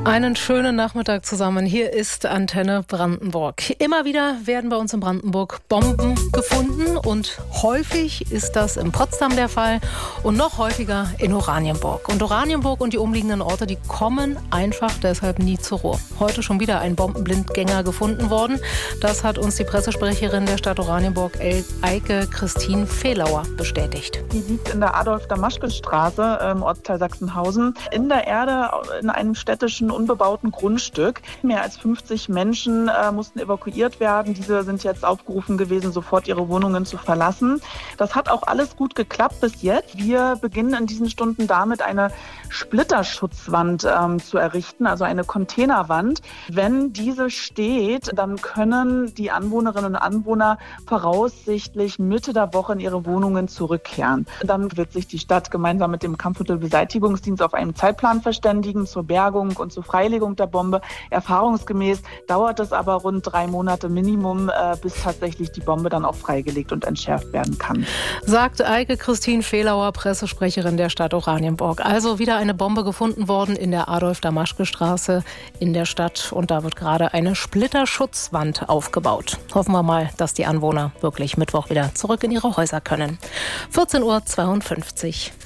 Einen schönen Nachmittag zusammen. Hier ist Antenne Brandenburg. Immer wieder werden bei uns in Brandenburg Bomben gefunden und häufig ist das in Potsdam der Fall und noch häufiger in Oranienburg. Und Oranienburg und die umliegenden Orte, die kommen einfach deshalb nie zur Ruhe. Heute schon wieder ein Bombenblindgänger gefunden worden. Das hat uns die Pressesprecherin der Stadt Oranienburg, Eike Christine Fehlauer, bestätigt. Die liegt in der Adolf-Damaschke-Straße im Ortsteil Sachsenhausen in der Erde in einem städtischen unbebauten Grundstück. Mehr als 50 Menschen mussten evakuiert werden. Diese sind jetzt aufgerufen gewesen, sofort ihre Wohnungen zu verlassen. Das hat auch alles gut geklappt bis jetzt. Wir beginnen in diesen Stunden damit, eine Splitterschutzwand zu errichten, also eine Containerwand. Wenn diese steht, dann können die Anwohnerinnen und Anwohner voraussichtlich Mitte der Woche in ihre Wohnungen zurückkehren. Dann wird sich die Stadt gemeinsam mit dem Kampfmittelbeseitigungsdienst auf einen Zeitplan verständigen zur Bergung und zur Freilegung der Bombe. Erfahrungsgemäß dauert es aber rund 3 Monate Minimum, bis tatsächlich die Bombe dann auch freigelegt und entschärft werden kann. Sagt Eike Christine Fehlauer, Pressesprecherin der Stadt Oranienburg. Also wieder eine Bombe gefunden worden in der Adolf-Damaschke-Straße in der Stadt. Und da wird gerade eine Splitterschutzwand aufgebaut. Hoffen wir mal, dass die Anwohner wirklich Mittwoch wieder zurück in ihre Häuser können. 14:52 Uhr.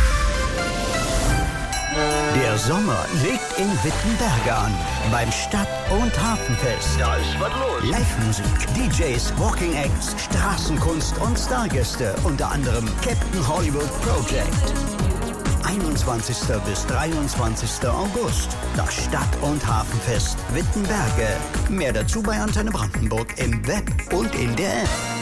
Der Sommer legt in Wittenberge an. Beim Stadt- und Hafenfest. Da ist was los. Live-Musik, DJs, Walking Acts, Straßenkunst und Stargäste. Unter anderem Captain Hollywood Project. 21. bis 23. August. Das Stadt- und Hafenfest Wittenberge. Mehr dazu bei Antenne Brandenburg im Web und in der App.